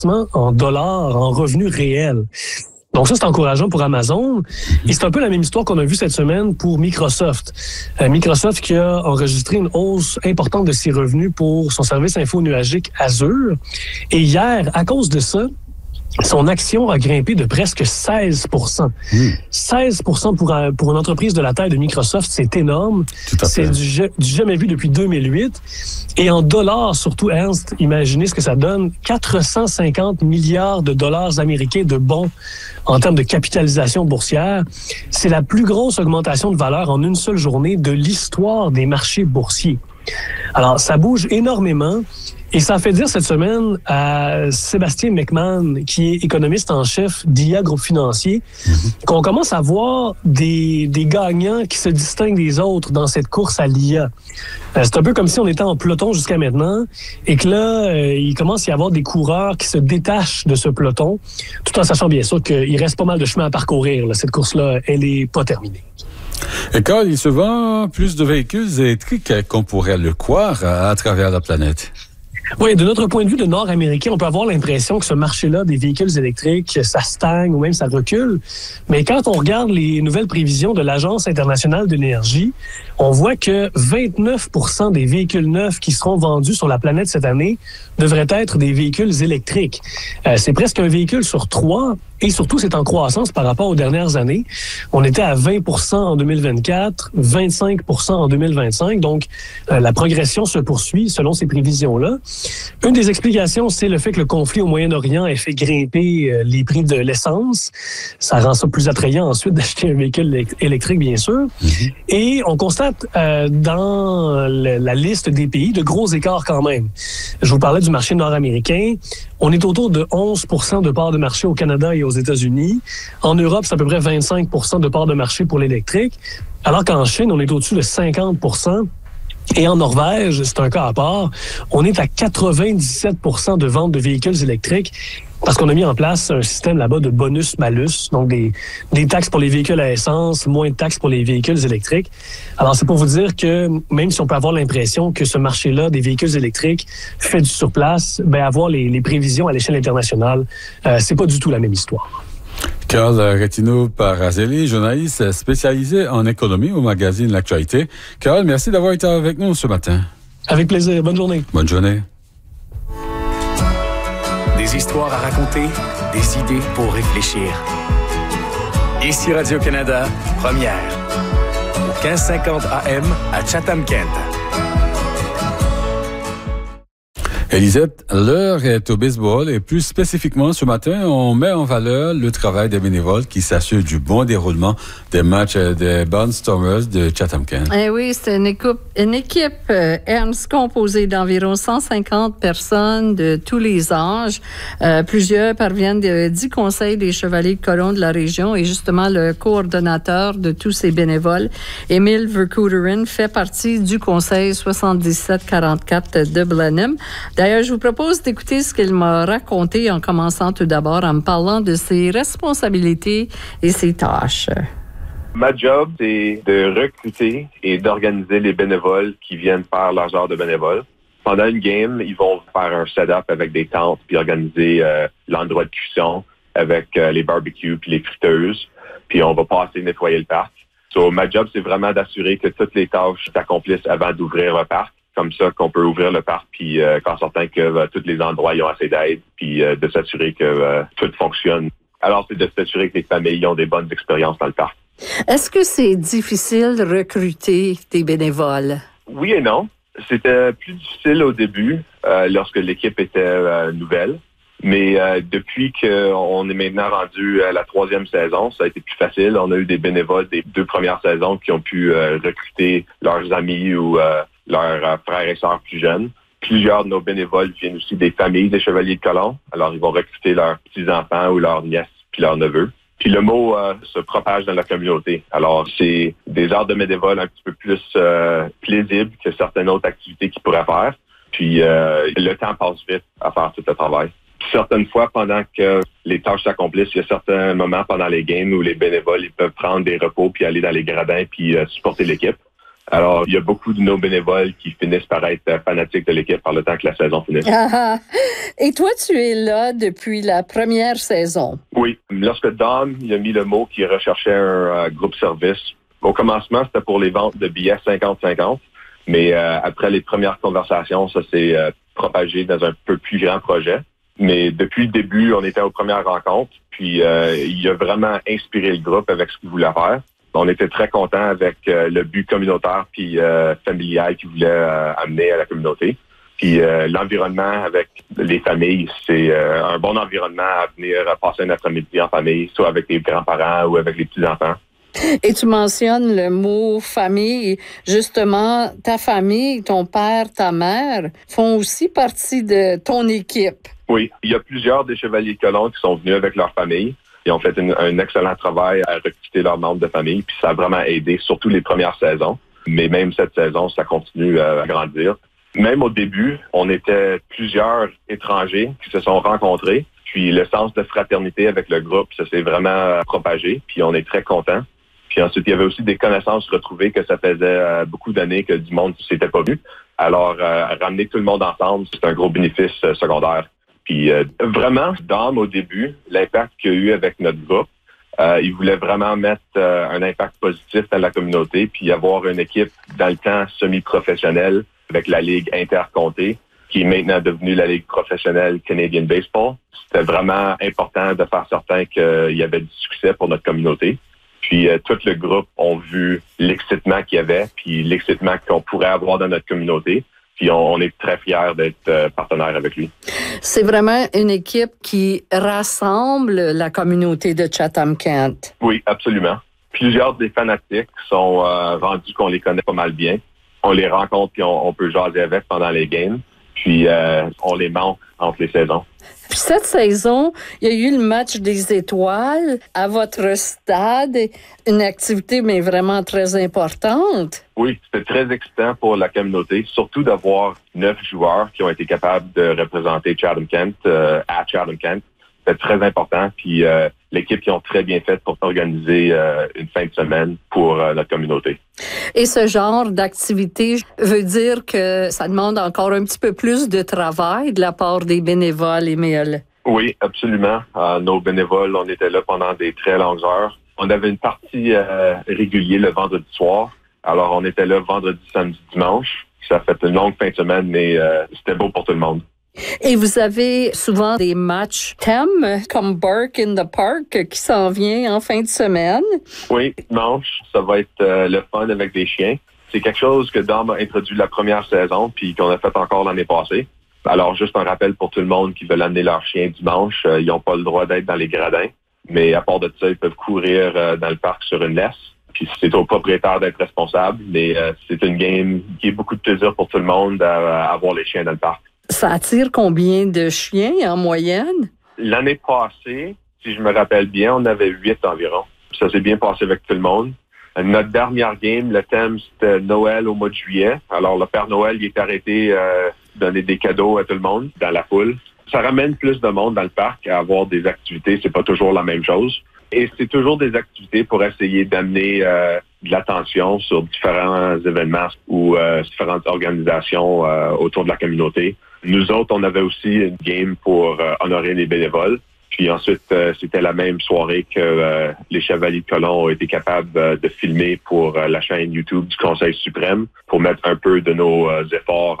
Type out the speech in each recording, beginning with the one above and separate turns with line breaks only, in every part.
en dollars, en revenus réels. Donc ça, c'est encourageant pour Amazon. Et c'est un peu la même histoire qu'on a vue cette semaine pour Microsoft. Microsoft qui a enregistré une hausse importante de ses revenus pour son service info-nuagique Azure. Et hier, à cause de ça, son action a grimpé de presque 16%. 16% pour une entreprise de la taille de Microsoft, c'est énorme. C'est du jamais vu depuis 2008. Et en dollars, surtout, Ernst, imaginez ce que ça donne. 450 milliards de dollars américains de bons en termes de capitalisation boursière. C'est la plus grosse augmentation de valeur en une seule journée de l'histoire des marchés boursiers. Alors, ça bouge énormément. Et ça a fait dire cette semaine à Sébastien McMahon, qui est économiste en chef d'IA Groupe Financier, qu'on commence à voir des gagnants qui se distinguent des autres dans cette course à l'IA. C'est un peu comme si on était en peloton jusqu'à maintenant et que là, il commence à y avoir des coureurs qui se détachent de ce peloton, tout en sachant bien sûr qu'il reste pas mal de chemin à parcourir. Là. Cette course-là, elle n'est pas terminée.
Et Carl, il se vend plus de véhicules électriques qu'on pourrait le croire à travers la planète.
Oui, de notre point de vue de Nord-Américain, on peut avoir l'impression que ce marché-là des véhicules électriques, ça stagne ou même ça recule. Mais quand on regarde les nouvelles prévisions de l'Agence internationale de l'énergie, on voit que 29% des véhicules neufs qui seront vendus sur la planète cette année devraient être des véhicules électriques. C'est presque un véhicule sur 3. Et surtout, c'est en croissance par rapport aux dernières années. On était à 20% en 2024, 25% en 2025. Donc, la progression se poursuit selon ces prévisions-là. Une des explications, c'est le fait que le conflit au Moyen-Orient ait fait grimper les prix de l'essence. Ça rend ça plus attrayant ensuite d'acheter un véhicule électrique, bien sûr. Et on constate dans la liste des pays de gros écarts quand même. Je vous parlais du marché nord-américain. On est autour de 11% de part de marché au Canada et aux États-Unis. En Europe, c'est à peu près 25% de part de marché pour l'électrique, alors qu'en Chine, on est au-dessus de 50%. Et en Norvège, c'est un cas à part, on est à 97% de vente de véhicules électriques parce qu'on a mis en place un système là-bas de bonus-malus, donc des taxes pour les véhicules à essence, moins de taxes pour les véhicules électriques. Alors, c'est pour vous dire que même si on peut avoir l'impression que ce marché-là des véhicules électriques fait du surplace, ben avoir les prévisions à l'échelle internationale, c'est pas du tout la même histoire.
Carl Retino-Parazzelli, journaliste spécialisé en économie au magazine L'Actualité. Carl, merci d'avoir été avec nous ce matin.
Avec plaisir. Bonne journée.
Bonne journée.
Des histoires à raconter, des idées pour réfléchir. Ici Radio-Canada, première. Au 1550 AM à Chatham-Kent.
Elisabeth, l'heure est au baseball et plus spécifiquement ce matin, on met en valeur le travail des bénévoles qui s'assurent du bon déroulement des matchs des Barnstormers de Chatham-Kent.
Eh oui, c'est une équipe Ernst composée d'environ 150 personnes de tous les âges. Plusieurs parviennent de 10 conseils des Chevaliers de Colomb de la région et justement le coordonnateur de tous ces bénévoles, Émile Vercouteren, fait partie du conseil 7744 de Blenheim. D'ailleurs, je vous propose d'écouter ce qu'il m'a raconté en commençant tout d'abord en me parlant de ses responsabilités et ses tâches.
Ma job, c'est de recruter et d'organiser les bénévoles qui viennent faire leur genre de bénévoles. Pendant une game, ils vont faire un setup avec des tentes puis organiser l'endroit de cuisson avec les barbecues puis les friteuses. Puis on va passer nettoyer le parc. Ma job, c'est vraiment d'assurer que toutes les tâches s'accomplissent avant d'ouvrir le parc. Comme ça qu'on peut ouvrir le parc, puis qu'en sortant que tous les endroits ils ont assez d'aide, puis de s'assurer que tout fonctionne. Alors, c'est de s'assurer que les familles ont des bonnes expériences dans le parc.
Est-ce que c'est difficile de recruter des bénévoles?
Oui et non. C'était plus difficile au début, lorsque l'équipe était nouvelle. Mais depuis qu'on est maintenant rendu à la 3e saison, ça a été plus facile. On a eu des bénévoles des 2 premières saisons qui ont pu recruter leurs amis ou leurs frères et sœurs plus jeunes. Plusieurs de nos bénévoles viennent aussi des familles des Chevaliers de Colomb. Alors, ils vont recruter leurs petits-enfants ou leurs nièces puis leurs neveux. Puis le mot se propage dans la communauté. Alors, c'est des heures de bénévoles un petit peu plus plaisibles que certaines autres activités qu'ils pourraient faire. Puis le temps passe vite à faire tout le travail. Puis certaines fois, pendant que les tâches s'accomplissent, il y a certains moments pendant les games où les bénévoles ils peuvent prendre des repos puis aller dans les gradins puis supporter l'équipe. Alors, il y a beaucoup de nos bénévoles qui finissent par être fanatiques de l'équipe par le temps que la saison finisse.
Et toi, tu es là depuis la première saison.
Oui. Lorsque Dom il a mis le mot qu'il recherchait un groupe service, au commencement, c'était pour les ventes de billets 50-50. Mais après les premières conversations, ça s'est propagé dans un peu plus grand projet. Mais depuis le début, on était aux premières rencontres. Puis il a vraiment inspiré le groupe avec ce qu'il voulait faire. On était très contents avec le but communautaire puis familial qu'il voulait amener à la communauté. Puis l'environnement avec les familles, c'est un bon environnement à venir passer un après-midi en famille, soit avec les grands-parents ou avec les petits-enfants.
Et tu mentionnes le mot famille. Justement, ta famille, ton père, ta mère, font aussi partie de ton équipe.
Oui, il y a plusieurs des Chevaliers de Colomb qui sont venus avec leur famille. Ils ont fait un excellent travail à recruter leurs membres de famille, puis ça a vraiment aidé, surtout les premières saisons. Mais même cette saison, ça continue à grandir. Même au début, on était plusieurs étrangers qui se sont rencontrés, puis le sens de fraternité avec le groupe, ça s'est vraiment propagé, puis on est très contents. Puis ensuite, il y avait aussi des connaissances retrouvées que ça faisait beaucoup d'années que du monde ne s'était pas vu. Alors, ramener tout le monde ensemble, c'est un gros bénéfice secondaire. Puis vraiment, Dom, au début, l'impact qu'il y a eu avec notre groupe, il voulait vraiment mettre un impact positif dans la communauté, puis avoir une équipe dans le temps semi-professionnelle avec la Ligue intercontée, qui est maintenant devenue la Ligue professionnelle Canadian Baseball. C'était vraiment important de faire certain qu'il y avait du succès pour notre communauté. Puis tout le groupe ont vu l'excitement qu'il y avait, puis l'excitement qu'on pourrait avoir dans notre communauté. Puis on est très fiers d'être partenaire avec lui.
C'est vraiment une équipe qui rassemble la communauté de Chatham-Kent.
Oui, absolument. Plusieurs des fanatiques sont rendus qu'on les connaît pas mal bien. On les rencontre puis on peut jaser avec pendant les games. Puis on les manque entre les saisons.
Puis cette saison, il y a eu le match des étoiles à votre stade, une activité mais vraiment très importante.
Oui, c'était très excitant pour la communauté, surtout d'avoir 9 joueurs qui ont été capables de représenter Chatham-Kent à Chatham-Kent. C'était très important, puis l'équipe qui ont très bien fait pour organiser une fin de semaine pour notre communauté.
Et ce genre d'activité veut dire que ça demande encore un petit peu plus de travail de la part des bénévoles, Émile?
Oui, absolument. Nos bénévoles, on était là pendant des très longues heures. On avait une partie régulière le vendredi soir. Alors, on était là vendredi, samedi, dimanche. Ça fait une longue fin de semaine, mais c'était beau pour tout le monde.
Et vous avez souvent des matchs thèmes comme Bark in the Park qui s'en vient en fin de semaine.
Oui, dimanche, ça va être le fun avec des chiens. C'est quelque chose que Dom a introduit la première saison puis qu'on a fait encore l'année passée. Alors, juste un rappel pour tout le monde qui veut amener leur chien dimanche, ils n'ont pas le droit d'être dans les gradins. Mais à part de ça, ils peuvent courir dans le parc sur une laisse. Puis c'est au propriétaire d'être responsable. Mais c'est une game qui est beaucoup de plaisir pour tout le monde à avoir les chiens dans le parc.
Ça attire combien de chiens en moyenne?
L'année passée, si je me rappelle bien, on avait 8 environ. Ça s'est bien passé avec tout le monde. Notre dernière game, le thème, c'était Noël au mois de juillet. Alors, le Père Noël, il est arrêté de donner des cadeaux à tout le monde dans la foule. Ça ramène plus de monde dans le parc à avoir des activités. C'est pas toujours la même chose. Et c'est toujours des activités pour essayer d'amener de l'attention sur différents événements ou différentes organisations autour de la communauté. Nous autres, on avait aussi une game pour honorer les bénévoles. Puis ensuite, c'était la même soirée que les Chevaliers de Colomb ont été capables de filmer pour la chaîne YouTube du Conseil suprême pour mettre un peu de nos efforts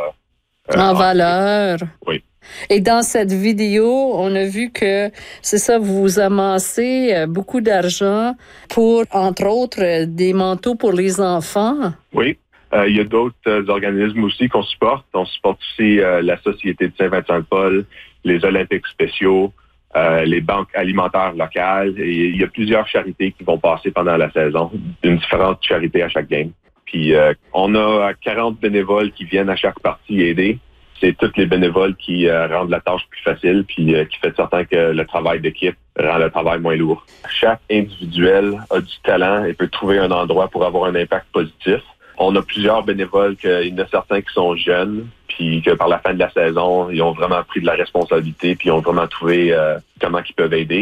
en valeur.
Oui.
Et dans cette vidéo, on a vu que, c'est ça, vous amassez beaucoup d'argent pour, entre autres, des manteaux pour les enfants.
Oui. Il y a d'autres organismes aussi qu'on supporte. On supporte aussi la Société de Saint-Vincent-de-Paul, les Olympiques spéciaux, les banques alimentaires locales. Et il y a plusieurs charités qui vont passer pendant la saison, une différente charité à chaque game. Puis on a 40 bénévoles qui viennent à chaque partie aider. C'est tous les bénévoles qui rendent la tâche plus facile puis qui fait certain que le travail d'équipe rend le travail moins lourd. Chaque individuel a du talent et peut trouver un endroit pour avoir un impact positif. On a plusieurs bénévoles, il y en a certains qui sont jeunes, puis que par la fin de la saison, ils ont vraiment pris de la responsabilité, puis ils ont vraiment trouvé comment ils peuvent aider.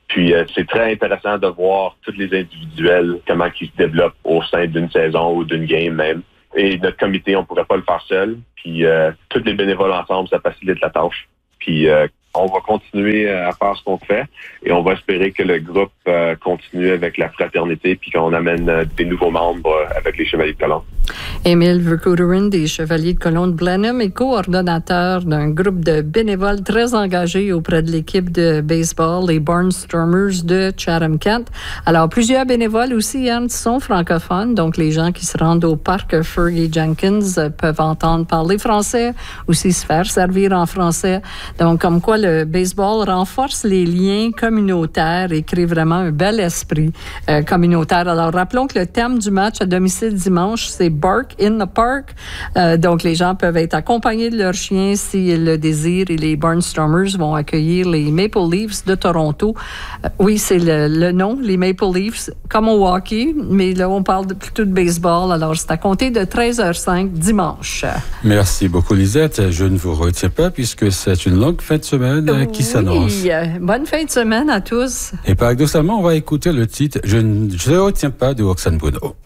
Puis c'est très intéressant de voir tous les individuels, comment ils se développent au sein d'une saison ou d'une game même. Et notre comité, on ne pourrait pas le faire seul. Puis tous les bénévoles ensemble, ça facilite la tâche. Puis on va continuer à faire ce qu'on fait et on va espérer que le groupe continue avec la fraternité puis qu'on amène des nouveaux membres avec les Chevaliers de Colombe.
Émile Vercouteren des Chevaliers de Colombe de Blenheim est coordonnateur d'un groupe de bénévoles très engagés auprès de l'équipe de baseball, les Barnstormers de Chatham-Kent. Alors, plusieurs bénévoles aussi, sont francophones, donc les gens qui se rendent au parc Fergie Jenkins peuvent entendre parler français, aussi se faire servir en français. Donc, comme quoi le baseball renforce les liens communautaires et crée vraiment un bel esprit communautaire. Alors, rappelons que le thème du match à domicile dimanche, c'est Bark in the Park. Donc, les gens peuvent être accompagnés de leurs chiens s'ils le désirent et les Barnstormers vont accueillir les Maple Leafs de Toronto. Oui, c'est le nom, les Maple Leafs, comme au hockey, mais là, on parle plutôt de baseball. Alors, c'est à compter de 13h05 dimanche.
Merci beaucoup, Lisette. Je ne vous retiens pas puisque c'est une longue fin de semaine qui s'annonce.
Oui, bonne fin de semaine à tous.
Et paradoxalement, on va écouter le titre « Je ne retiens pas » de Roxane Bruno.